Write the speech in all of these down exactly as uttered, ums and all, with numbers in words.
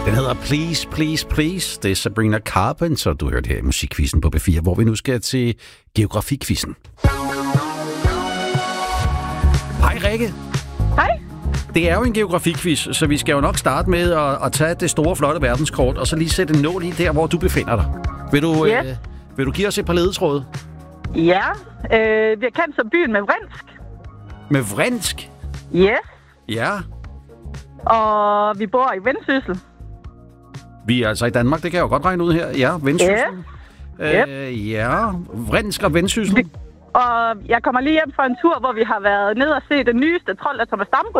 Den hedder Please, Please, Please. Det er Sabrina Carpenter, du hørte her i Musikquizzen på B fire, hvor vi nu skal til Geografiquizzen. Hej Rikke. Hej. Det er jo en geografiquiz, så vi skal jo nok starte med at, at tage det store, flotte verdenskort, og så lige sætte en nål i der, hvor du befinder dig. Vil du, yes. øh, vil du give os et par ledetråde? Ja, øh, vi er kendt som byen med Vrinsk. Med Vrinsk? Yes. Ja. Og vi bor i Vendsyssel. Vi er altså i Danmark, det kan jeg jo godt regne ud her. Ja, Vendsyssel. Yes. Øh, yep. Ja, Vrinsk og Vendsyssel. Vi, og jeg kommer lige hjem fra en tur, hvor vi har været ned og se den nyeste trold af Thomas Dambo.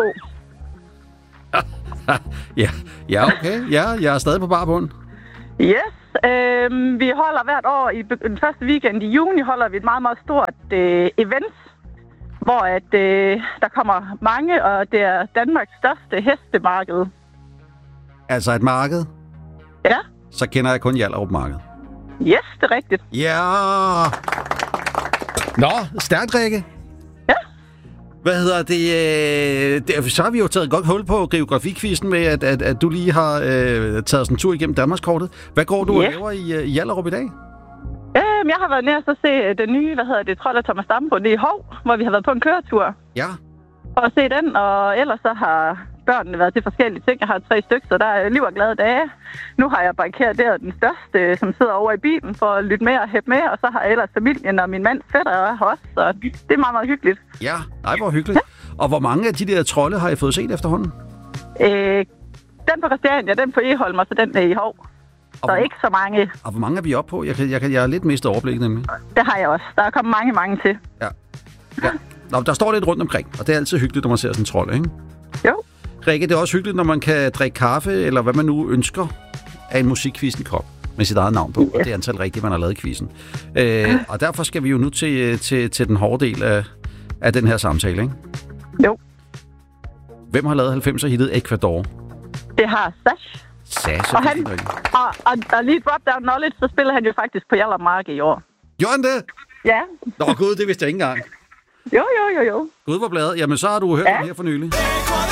ja, ja, okay. Ja, jeg er stadig på barbund. Yes. Øh, vi holder hvert år, i den første weekend i juni, holder vi et meget, meget stort øh, event, hvor at, øh, der kommer mange, og det er Danmarks største hestemarked. Altså et marked? Ja. Så kender jeg kun Hjallerup Marked. Yes, det er rigtigt. Ja! Nå, stærkt, Rikke. Ja. Hvad hedder det, øh, det? Så har vi jo taget godt hul på geografikvisten med, at, at, at du lige har øh, taget sådan en tur igennem Danmarkskortet. Hvad går du yeah. og laver i, i Hjallerup i dag? Øhm, jeg har været nede og så se den nye, hvad hedder det, trold af Thomas Dambo, det er i Hov, hvor vi har været på en køretur. Ja. For at se den, og ellers så har børnene været til forskellige ting. Jeg har tre stykker, så der er liv og glade dage. Nu har jeg barrikaderet den største, som sidder over i bilen for at lytte med og hæppe med, og så har jeg ellers familien og min mand fætter og også, så det er meget, meget hyggeligt. Ja, nej, hvor hyggeligt. Ja. Og hvor mange af de der trolde har I fået set efterhånden? Øh, den på Christiania, den på Egholm, og så den der i Hov. Så hvor, ikke så mange. Og hvor mange er vi oppe på? Jeg, kan, jeg, kan, jeg er lidt mistet overblik nemlig. Det har jeg også. Der er kommet mange, mange til. Ja. ja. Nå, der står lidt rundt omkring, og det er altid hyggeligt, når man ser sådan en trold, ikke? Jo. Rikke, det er også hyggeligt, når man kan drikke kaffe, eller hvad man nu ønsker, af en musikquizzen-kop med sit eget navn på, yeah. og det er antal rigtigt, man har lavet i quizzen. Øh, og derfor skal vi jo nu til, til, til den hårde del af, af den her samtale, ikke? Jo. Hvem har lavet halvfemser-hittet Ecuador? Det har Sash. Sash, og, han, og, og, og lige drop down knowledge, så spiller han jo faktisk på Hjallerup Marked i år. Gjorde han det? Ja. Nå gud, det vidste jeg ikke engang. Jo, jo, jo, jo. Gud, hvor bladet. Jamen, så har du hørt ja. den her for nylig.